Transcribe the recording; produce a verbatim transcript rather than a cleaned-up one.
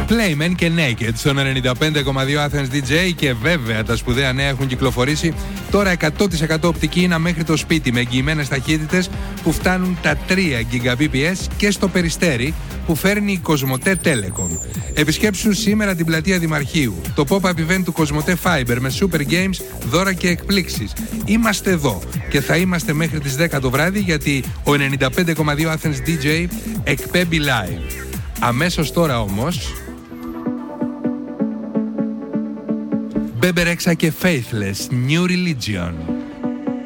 Playmen και Naked στον ενενήντα πέντε κόμμα δύο Athens ντι τζέι. Και βέβαια τα σπουδαία νέα έχουν κυκλοφορήσει. Τώρα εκατό τοις εκατό οπτική είναι μέχρι το σπίτι με εγγυημένες ταχύτητες που φτάνουν τα τρία Gbps και στο Περιστέρι που φέρνει η Κοσμοτέ Telecom. Επισκέψου σήμερα την πλατεία Δημαρχείου. Το pop-up event του Κοσμοτέ Fiber με super games, δώρα και εκπλήξεις. Είμαστε εδώ και θα είμαστε μέχρι τις δέκα το βράδυ γιατί ο ενενήντα πέντε κόμμα δύο Athens ντι τζέι εκπέμπει live. Αμέσως τώρα όμως Bebe Rexha και Faithless, New Religion.